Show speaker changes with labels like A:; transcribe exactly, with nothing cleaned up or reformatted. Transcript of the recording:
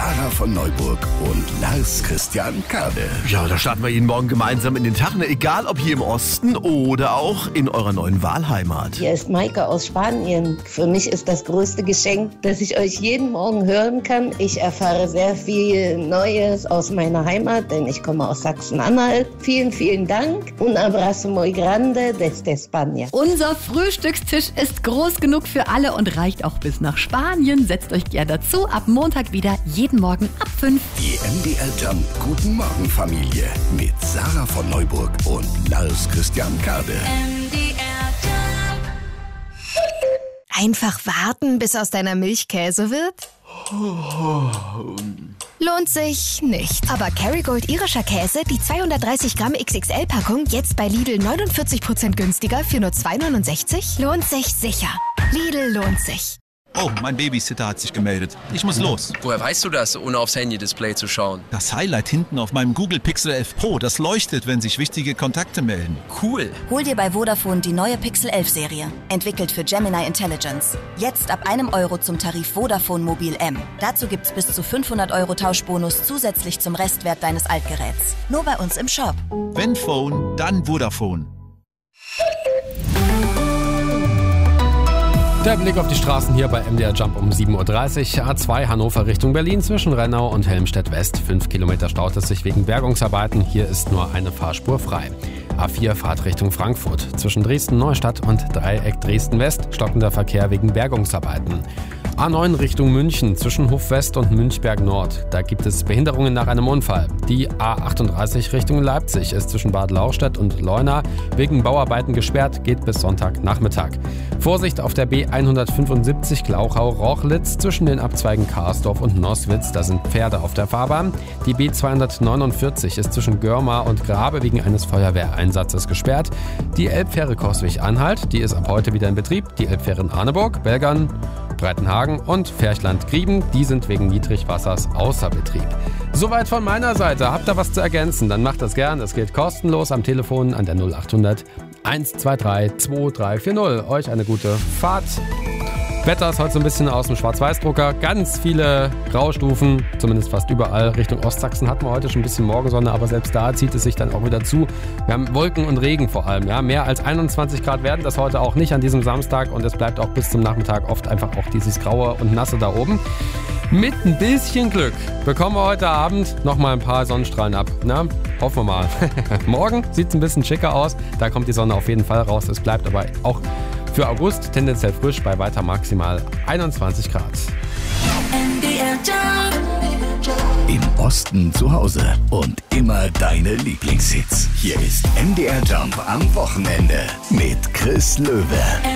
A: Sarah von Neuburg und Lars Christian Kade.
B: Ja, da starten wir jeden Morgen gemeinsam in den Tag, ne? Egal ob hier im Osten oder auch in eurer neuen Wahlheimat.
C: Hier ist Maike aus Spanien. Für mich ist das größte Geschenk, dass ich euch jeden Morgen hören kann. Ich erfahre sehr viel Neues aus meiner Heimat, denn ich komme aus Sachsen-Anhalt. Vielen, vielen Dank. Un abrazo muy grande desde España.
D: Unser Frühstückstisch ist groß genug für alle und reicht auch bis nach Spanien. Setzt euch gerne dazu. Ab Montag wieder, jeden Morgen ab fünf.
A: Die M D R Jump Guten Morgen Familie mit Sarah von Neuburg und Lars Christian Kade.
E: M D R Jump.
F: Einfach warten, bis aus deiner Milch Käse wird? Lohnt sich nicht. Aber Kerrygold irischer Käse, die zweihundertdreißig Gramm X X L-Packung, jetzt bei Lidl neunundvierzig Prozent günstiger für nur zwei neunundsechzig? Lohnt sich sicher. Lidl lohnt sich.
G: Oh, mein Babysitter hat sich gemeldet. Ich muss los.
H: Woher weißt du das, ohne aufs Handy-Display zu schauen?
G: Das Highlight hinten auf meinem Google Pixel elf Pro, das leuchtet, wenn sich wichtige Kontakte melden.
H: Cool.
I: Hol dir bei Vodafone die neue Pixel elf Serie. Entwickelt für Gemini Intelligence. Jetzt ab einem Euro zum Tarif Vodafone Mobil M. Dazu gibt's bis zu fünfhundert Euro Tauschbonus zusätzlich zum Restwert deines Altgeräts. Nur bei uns im Shop.
G: Wenn Phone, dann Vodafone.
J: Der Blick auf die Straßen hier bei M D R Jump um sieben Uhr dreißig. A zwei Hannover Richtung Berlin zwischen Rennau und Helmstedt West. Fünf Kilometer staut es sich wegen Bergungsarbeiten. Hier ist nur eine Fahrspur frei. A vier Fahrt Richtung Frankfurt. Zwischen Dresden-Neustadt und Dreieck Dresden-West stockender Verkehr wegen Bergungsarbeiten. A neun Richtung München zwischen Hof West und Münchberg Nord. Da gibt es Behinderungen nach einem Unfall. Die A achtunddreißig Richtung Leipzig ist zwischen Bad Lauchstädt und Leuna wegen Bauarbeiten gesperrt, geht bis Sonntagnachmittag. Vorsicht auf der B hundertfünfundsiebzig Glauchau-Rochlitz zwischen den Abzweigen Karsdorf und Noswitz. Da sind Pferde auf der Fahrbahn. Die B zweihundertneunundvierzig ist zwischen Görmar und Grabe wegen eines Feuerwehreinsatzes gesperrt. Die Elbfähre Coswig-Anhalt, die ist ab heute wieder in Betrieb. Die Elbfähren Arneburg, Belgern, Breitenhagen und Ferchland-Grieben, die sind wegen Niedrigwassers außer Betrieb. Soweit von meiner Seite. Habt ihr was zu ergänzen? Dann macht das gern. Es geht kostenlos am Telefon an der null achthundert hundertzweiundzwanzig zweitausenddreihundertvierzig. Euch eine gute Fahrt. Wetter ist heute so ein bisschen aus dem Schwarz-Weiß-Drucker. Ganz viele Graustufen, zumindest fast überall. Richtung Ostsachsen hatten wir heute schon ein bisschen Morgensonne, aber selbst da zieht es sich dann auch wieder zu. Wir haben Wolken und Regen vor allem. Ja. Mehr als einundzwanzig Grad werden das heute auch nicht an diesem Samstag und es bleibt auch bis zum Nachmittag oft einfach auch dieses Graue und Nasse da oben. Mit ein bisschen Glück bekommen wir heute Abend nochmal ein paar Sonnenstrahlen ab. Na, hoffen wir mal. Morgen sieht es ein bisschen schicker aus. Da kommt die Sonne auf jeden Fall raus. Es bleibt aber auch für August tendenziell frisch bei weiter maximal einundzwanzig Grad.
E: M D R Jump.
A: Im Osten zu Hause und immer deine Lieblingshits. Hier ist M D R Jump am Wochenende mit Chris Löwe.